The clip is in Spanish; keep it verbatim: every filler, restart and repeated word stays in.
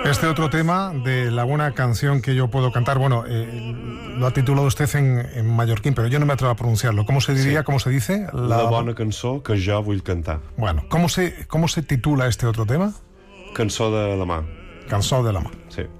Este otro tema de la buena canción que yo puedo cantar, bueno, eh, lo ha titulado usted en, en mallorquín, pero yo no me atrevo a pronunciarlo. ¿Cómo se diría, Sí. cómo se dice? La... la bona cançó que jo vull cantar. Bueno, ¿cómo se, cómo se titula este otro tema? Cançó de la mà. Cançó de la mà. Sí.